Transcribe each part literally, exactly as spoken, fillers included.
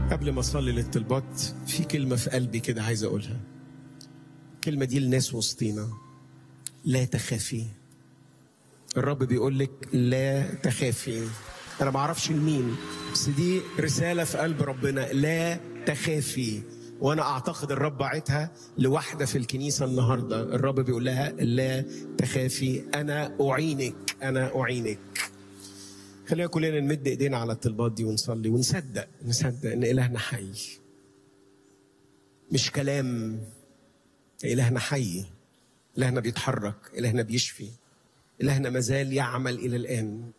قبل ما اصلي للطلبات في كلمه في قلبي كده عايز اقولها. الكلمه دي للناس وسطينا. لا تخافي. الرب بيقول لك لا تخافي. انا ما اعرفش لمين، بس دي رساله في قلب ربنا. لا تخافي. وانا اعتقد الرب بعتها لواحده في الكنيسه النهارده. الرب بيقول لها لا تخافي، انا اعينك، انا اعينك. خلينا كلنا نمد ايدينا على الطلبات دي ونصلي ونصدق نصدق ان الهنا حي، مش كلام. الهنا حي، الهنا بيتحرك، الهنا بيشفي، الهنا مازال يعمل الى الان.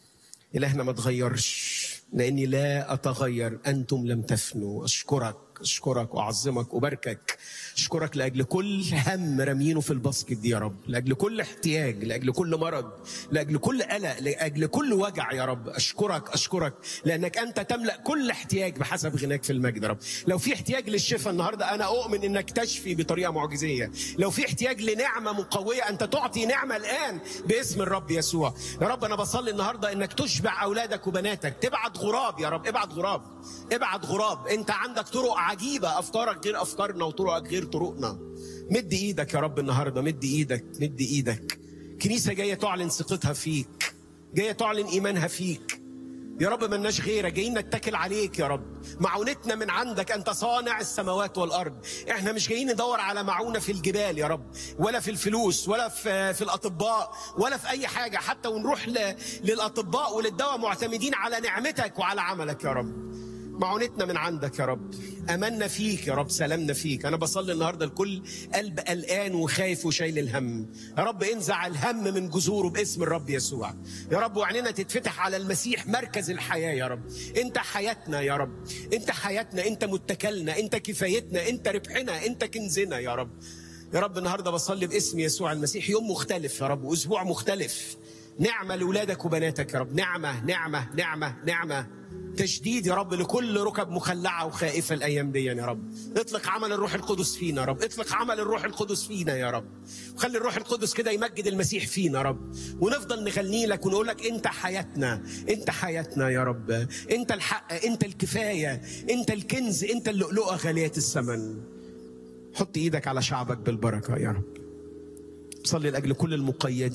الهنا ما تغيرش، لاني لا اتغير. انتم لم تفنوا. اشكرك اشكرك واعظمك وباركك. اشكرك لاجل كل هم رامينه في الباسكت دي يا رب، لاجل كل احتياج، لاجل كل مرض، لاجل كل قلق، لاجل كل وجع يا رب. اشكرك اشكرك لانك انت تملا كل احتياج بحسب غناك في المجد يا رب. لو في احتياج للشفاء النهارده انا اؤمن انك تشفي بطريقه معجزيه. لو في احتياج لنعمه مقويه انت تعطي نعمه الان باسم الرب يسوع. يا رب انا بصلي النهارده انك تشبع اولادك وبناتك. تبعت غراب يا رب، ابعت غراب، ابعت غراب. انت عندك طرق عجيبه، افكارك غير افكارنا وطرقك غير طرقنا. مد ايدك يا رب النهارده، مد ايدك، مد ايدك. كنيسه جايه تعلن ثقتها فيك، جايه تعلن ايمانها فيك يا رب. ملناش غيرك، جايين نتكل عليك يا رب. معونتنا من عندك، انت صانع السماوات والارض. احنا مش جايين ندور على معونه في الجبال يا رب، ولا في الفلوس، ولا في في الاطباء، ولا في اي حاجه. حتى ونروح ل... للاطباء وللدواء معتمدين على نعمتك وعلى عملك يا رب. معونتنا من عندك يا رب. املنا فيك يا رب، سلامنا فيك. انا بصلي النهارده لكل قلب قلقان وخايف وشايل الهم. يا رب انزع الهم من جذوره باسم الرب يسوع يا رب. وعيننا تتفتح على المسيح مركز الحياه يا رب. انت حياتنا يا رب، انت حياتنا، انت متكلنا، انت كفايتنا، انت ربحنا، انت كنزنا يا رب. يا رب النهارده بصلي باسم يسوع المسيح يوم مختلف يا رب، واسبوع مختلف. نعمه لاولادك وبناتك يا رب. نعمه نعمه نعمه نعمه. تشديد يا رب لكل ركب مخلعه وخائفه الايام دي يا رب. اطلق عمل الروح القدس فينا يا رب، اطلق عمل الروح القدس فينا يا رب. وخلي الروح القدس كده يمجد المسيح فينا يا رب. ونفضل نغني لك ونقول لك انت حياتنا، انت حياتنا يا رب. انت الحق، انت الكفايه، انت الكنز، انت اللؤلؤه غاليه الثمن. حط ايدك على شعبك بالبركه يا رب. صلي لاجل كل المقيدين